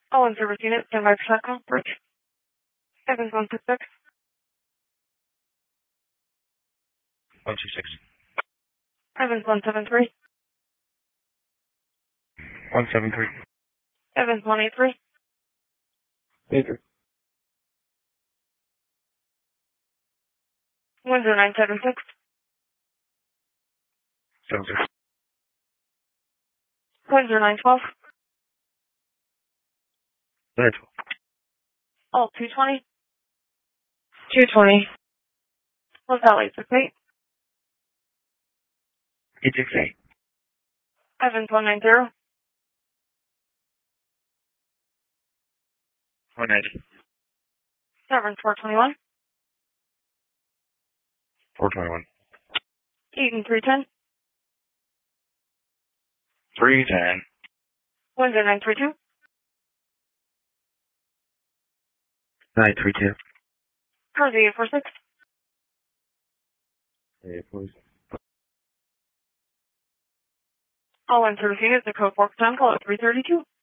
All in service unit, standby for shot conference. Evans 166. 126. Evans 173. 173. Evans 183. Later. Windsor 976. 70. Windsor 912. 912. All 220. 220. What's that, 868? 868. Evans 190. 190. Severn 421. 421. Eden 310. 310. Windsor 932. 932. Jersey 846. 846. All in service units, the code 4 time call at 332.